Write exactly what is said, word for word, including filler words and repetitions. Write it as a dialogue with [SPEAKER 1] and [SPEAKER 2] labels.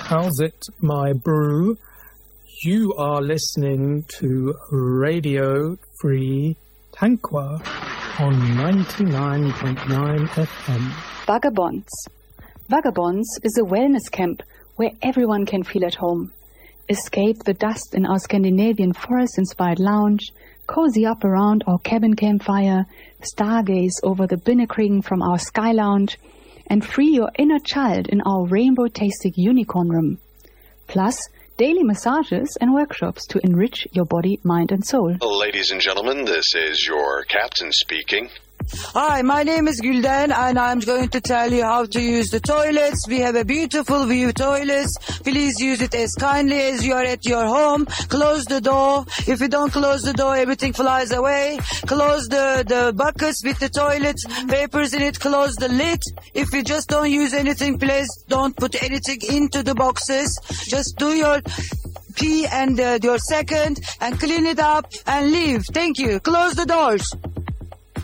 [SPEAKER 1] How's it, my brew? You are listening to Radio Free Tankwa on ninety-nine point nine F M.
[SPEAKER 2] Vagabonds. Vagabonds is a wellness camp where everyone can feel at home. Escape the dust in our Scandinavian forest-inspired lounge, cozy up around our cabin campfire, stargaze over the Binnekriegen from our sky lounge, and free your inner child in our rainbow-tasting unicorn room. Plus, daily massages and workshops to enrich your body, mind, and soul.
[SPEAKER 3] Ladies and gentlemen, this is your captain speaking.
[SPEAKER 4] Hi, my name is Gülden, and I'm going to tell you how to use the toilets. We have a beautiful view toilets. Please use it as kindly as you are at your home. Close the door. If you don't close the door, everything flies away. Close the, the buckets with the toilet papers in it. Close the lid. If you just don't use anything, please don't put anything into the boxes. Just do your pee and uh, your second and clean it up and leave. Thank you. Close the doors.